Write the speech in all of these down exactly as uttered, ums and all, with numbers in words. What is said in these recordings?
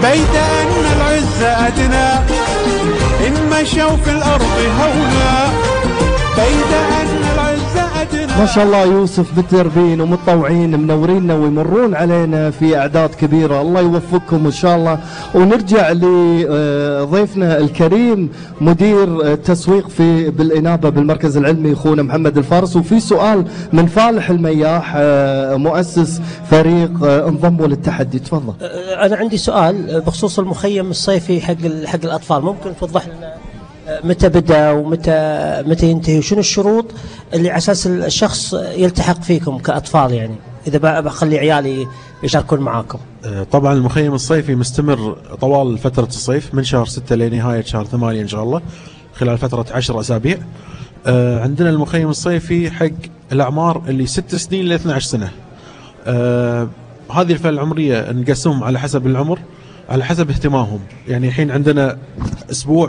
بيد أن العزة أدنى إن مشوا في الأرض هونا، بيد أن العزة أدنى. ما شاء الله يوسف متدربين ومتطوعين منورينا ويمرون علينا في أعداد كبيرة، الله يوفقكم إن شاء الله. ونرجع لضيفنا الكريم مدير التسويق في بالإنابة بالمركز العلمي أخونا محمد الفارس، وفي سؤال من فالح المياح مؤسس فريق انضموا للتحدي. تفضل. أنا عندي سؤال بخصوص المخيم الصيفي حق حق الأطفال، ممكن توضح لنا متى بدأ ومتى متى ينتهي وشنو الشروط اللي على أساس الشخص يلتحق فيكم كأطفال، يعني إذا بخلي عيالي يشاركون معاكم؟ طبعا المخيم الصيفي مستمر طوال فترة الصيف من شهر ستة لنهاية شهر ثمانية إن شاء الله، خلال فترة عشر أسابيع. عندنا المخيم الصيفي حق الأعمار اللي ست سنين ل اثني عشر سنة. هذه الفئة العمرية نقسمهم على حسب العمر، على حسب اهتمامهم. يعني الحين عندنا أسبوع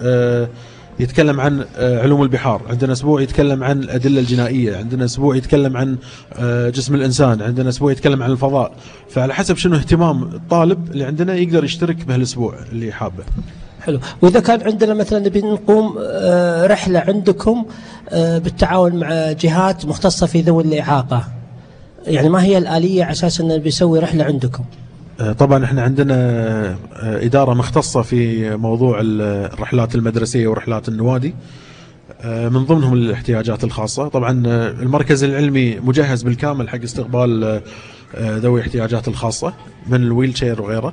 يتكلم عن علوم البحار، عندنا أسبوع يتكلم عن الأدلة الجنائية، عندنا أسبوع يتكلم عن جسم الإنسان، عندنا أسبوع يتكلم عن الفضاء. فعلى حسب شنو اهتمام الطالب اللي عندنا يقدر يشترك بهالأسبوع اللي حابه. حلو. وإذا كان عندنا مثلا نبي نقوم رحلة عندكم بالتعاون مع جهات مختصة في ذوي الإعاقة، يعني ما هي الآلية على أساس أنه بيسوي رحلة عندكم؟ طبعا احنا عندنا إدارة مختصة في موضوع الرحلات المدرسية ورحلات النوادي، من ضمنهم الاحتياجات الخاصة. طبعا المركز العلمي مجهز بالكامل حق استقبال ذوي الاحتياجات الخاصة من الويل شير وغيره.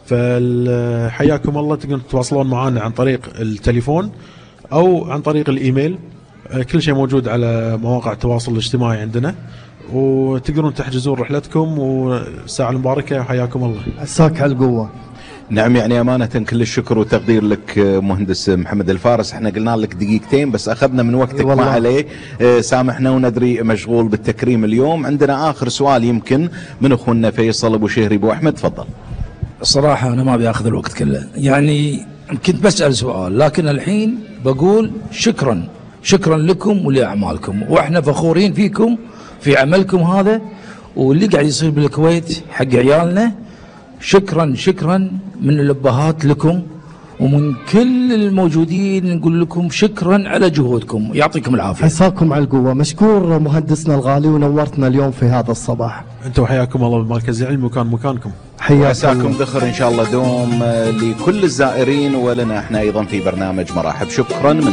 فحياكم الله تقدرون تتواصلون معنا عن طريق التليفون أو عن طريق الإيميل، كل شيء موجود على مواقع التواصل الاجتماعي عندنا، وتقدرون تحجزون رحلتكم. والساعة المباركة حياكم الله. عساك على القوة. نعم، يعني أمانة كل الشكر والتقدير لك مهندس محمد الفارس. احنا قلنا لك دقيقتين بس أخذنا من وقتك ما عليه، سامحنا وندري مشغول بالتكريم اليوم. عندنا آخر سؤال يمكن من أخونا فيصل أبو شهري أبو أحمد، تفضل. الصراحة أنا ما بيأخذ الوقت كله، يعني كنت بسأل سؤال لكن الحين بقول شكرا شكرا لكم ولأعمالكم، وإحنا فخورين فيكم في عملكم هذا واللي قاعد يصير بالكويت حق عيالنا. شكرا شكرا من الأبهات لكم ومن كل الموجودين، نقول لكم شكرا على جهودكم، يعطيكم العافية. عساكم على القوة. مشكور مهندسنا الغالي ونورتنا اليوم في هذا الصباح. انتم حياكم الله بالمركز العلمي وكان مكانكم. حياكم ذخر ان شاء الله دوم لكل الزائرين ولنا احنا ايضا في برنامج مراحب. شكرا.